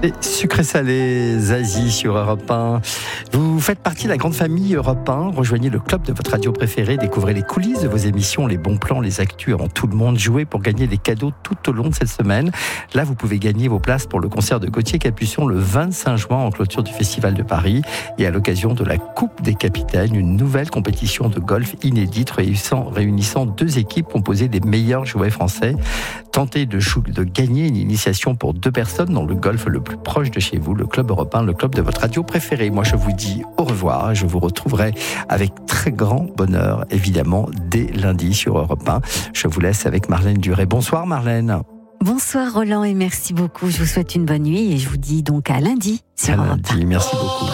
Et sucré salé, Zazie sur Europe 1. Vous faites partie de la grande famille Europe 1. Rejoignez le club de votre radio préférée. Découvrez les coulisses de vos émissions, les bons plans, les actus avant tout le monde. Jouez pour gagner des cadeaux tout au long de cette semaine. Là, vous pouvez gagner vos places pour le concert de Gauthier Capuçon le 25 juin en clôture du Festival de Paris. Et à l'occasion de la Coupe des Capitaines, une nouvelle compétition de golf inédite réunissant deux équipes composées des meilleurs joueurs français. Tentez de gagner une initiation pour 2 personnes dans le golf le plus proche de chez vous, le club Europe 1, le club de votre radio préférée. Moi, je vous dis au revoir. Je vous retrouverai avec très grand bonheur, évidemment, dès lundi sur Europe 1. Je vous laisse avec Marlène Duré. Bonsoir Marlène. Bonsoir Roland et merci beaucoup. Je vous souhaite une bonne nuit et je vous dis donc à lundi sur Europe 1. Merci beaucoup.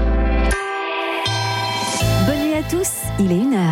Bonne nuit à tous, il est 1h.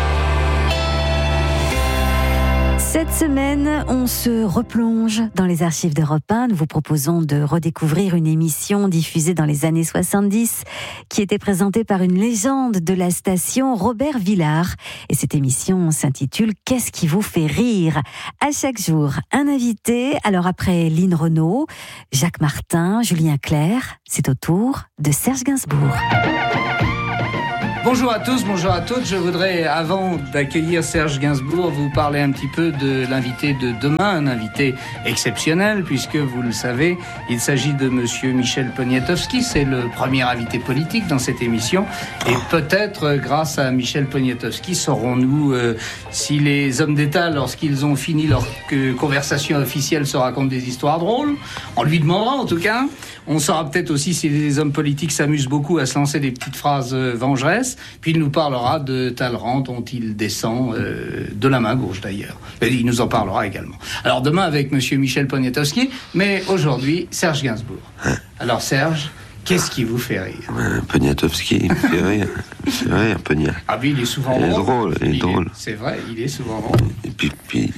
Cette semaine, on se replonge dans les archives d'Europe 1. Nous vous proposons de redécouvrir une émission diffusée dans les années 70 qui était présentée par une légende de la station, Robert Villard. Et cette émission s'intitule « Qu'est-ce qui vous fait rire ?» À chaque jour, un invité. Alors après Lynn Renaud, Jacques Martin, Julien Clerc, c'est au tour de Serge Gainsbourg. Bonjour à tous, bonjour à toutes. Je voudrais, avant d'accueillir Serge Gainsbourg, vous parler un petit peu de l'invité de demain, un invité exceptionnel, puisque vous le savez, il s'agit de monsieur Michel Poniatowski. C'est le premier invité politique dans cette émission. Et peut-être, grâce à Michel Poniatowski, saurons-nous si les hommes d'État, lorsqu'ils ont fini leur conversation officielle, se racontent des histoires drôles. On lui demandera en tout cas. On saura peut-être aussi si les hommes politiques s'amusent beaucoup à se lancer des petites phrases vengeresses. Puis il nous parlera de Talleyrand dont il descend de la main gauche d'ailleurs. Et il nous en parlera également. Alors demain avec monsieur Michel Poniatowski, mais aujourd'hui Serge Gainsbourg. Alors Serge, qu'est-ce qui vous fait rire? Poniatowski, il me fait rire. C'est vrai, un Pognat. Ah oui, il est souvent drôle. Il est drôle. C'est vrai, il est souvent drôle. Et puis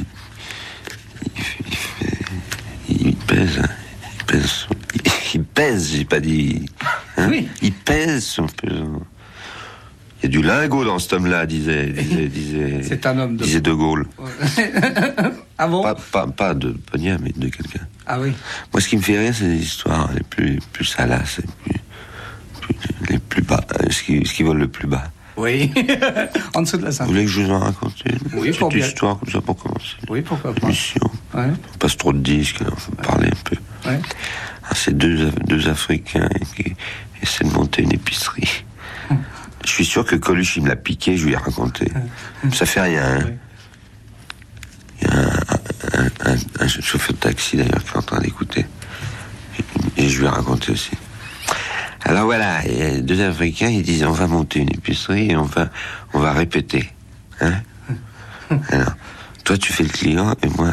il pèse. Il pèse, j'ai pas dit. Hein, oui. Il pèse son pesant. Il y a du lingot dans cet homme-là, disait. C'est un homme de. Disait De Gaulle. Ah bon? Pas de Pognat, mais de quelqu'un. Ah oui. Moi, ce qui me fait rire, c'est les histoires les plus salaces, les plus bas, ce qui vole le plus bas. Oui, en dessous de la ceinture. Vous voulez que je vous en raconte une petite histoire comme ça pour commencer? Oui, pourquoi pas. Émission. Ouais. On passe trop de disques, on faut parler un peu. Ouais. C'est deux Africains qui essaient de monter une épicerie. Je suis sûr que Coluche, il me l'a piqué, je lui ai raconté. Ça fait rien, hein. Il y a un chauffeur de taxi, d'ailleurs, qui est en train d'écouter. Et je lui ai raconté aussi. Alors voilà, il y a 2 Africains, ils disent, on va monter une épicerie et on va répéter. Hein? Alors, toi, tu fais le client et moi...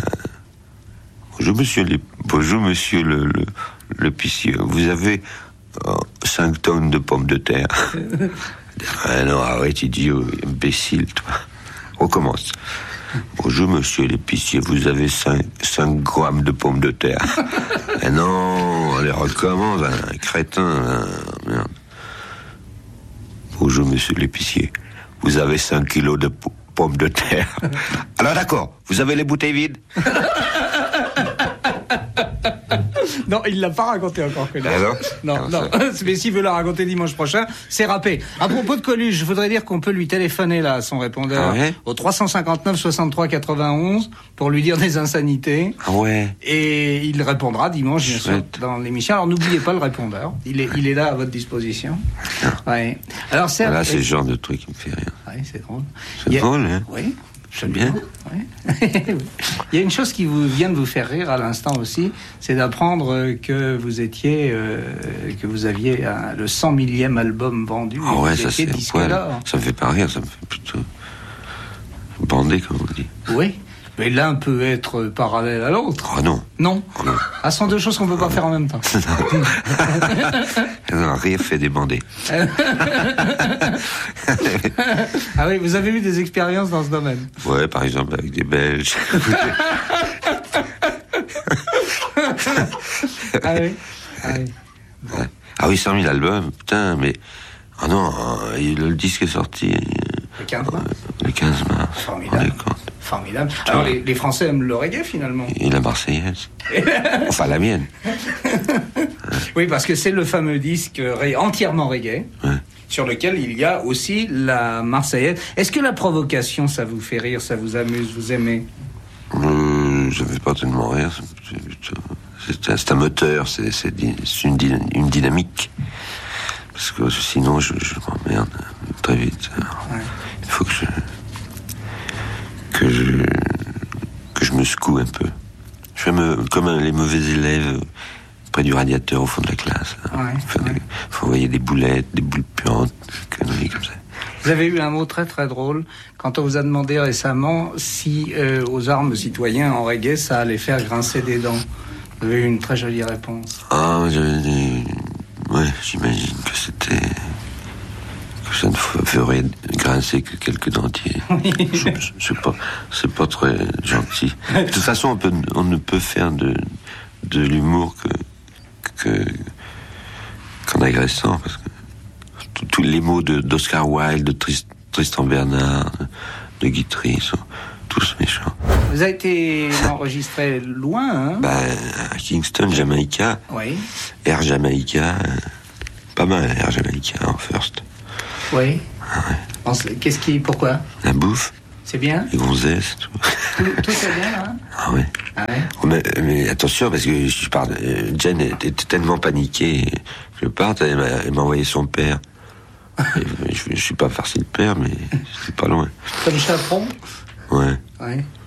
Bonjour, monsieur l'épicier. Vous avez 5 tonnes de pommes de terre. Ah non, arrête, idiot, imbécile, toi. On recommence. Bonjour, monsieur l'épicier. Vous avez 5 grammes de pommes de terre. Ah non, on les recommence, un crétin. Merde. Bonjour, monsieur l'épicier. Vous avez 5 kilos de pommes de terre. Alors d'accord, vous avez les bouteilles vides? Non, il l'a pas raconté encore. Non. Mais s'il veut la raconter dimanche prochain, c'est râpé. À propos de Coluche, je voudrais dire qu'on peut lui téléphoner là à son répondeur au 359 63 91 pour lui dire des insanités. Ah ouais. Et il répondra dimanche, bien sûr, dans l'émission. Alors n'oubliez pas le répondeur. Il est là à votre disposition. Ouais. Alors Serge, là, c'est le genre de truc qui me fait rire. Ouais, c'est drôle. C'est drôle, hein? Oui. J'aime bien. Ouais. Il y a une chose qui vient de vous faire rire à l'instant aussi, c'est d'apprendre que vous aviez le 100 millième album vendu. Ah ouais, ça c'est quoi, ça me fait pas rire, ça me fait plutôt bander, comme on dit. Oui, mais l'un peut être parallèle à l'autre. Ah non. Non. Ah, ce sont 2 choses qu'on peut pas faire en même temps. Non, rire fait débander. Ah oui, vous avez eu des expériences dans ce domaine? Ouais, par exemple avec des Belges. Ah oui. Bon. Ah oui, 100 000 albums, putain, mais... Ah non, le disque est sorti... Le 15 mars. Le 15 mars. Formidable. Formidable. Alors les Français aiment le reggae finalement. Et la Marseillaise. Enfin la mienne. Oui, parce que c'est le fameux disque entièrement reggae, Ouais. sur lequel il y a aussi la Marseillaise. Est-ce que la provocation, ça vous fait rire, ça vous amuse, vous aimez? Je ne vais pas tellement rire. C'est un moteur, c'est une dynamique. Parce que sinon, je m'emmerde très vite. Ouais. Il faut que je me secoue un peu. Je fais comme les mauvais élèves près du radiateur au fond de la classe. Ouais, Faut envoyer des boulettes, des boules puantes, des conneries comme ça. Vous avez eu un mot très très drôle quand on vous a demandé récemment si aux armes citoyens en reggae ça allait faire grincer des dents. Vous avez eu une très jolie réponse. Ah, ouais, j'imagine que ça ne ferait grincer que quelques dentiers. Oui. C'est pas très gentil. De toute façon, on ne peut faire de l'humour qu'en agressant, parce que tous les mots d'Oscar Wilde, de Tristan Bernard, de Guitry sont tous méchants. Vous avez été enregistré loin, hein? À Kingston, Jamaïca. Oui. Air Jamaïca, pas mal Air Jamaïca en first. Oui. Pourquoi? La bouffe, C'est bien? les gonzesses, tout. Tout est bien, là? Ah ouais. Ah ouais? Mais attention, parce que Jen était tellement paniquée. Je parte, elle m'a envoyé son père. Je suis pas farci le père, mais c'est pas loin. Comme chaperon? Ouais. Ouais.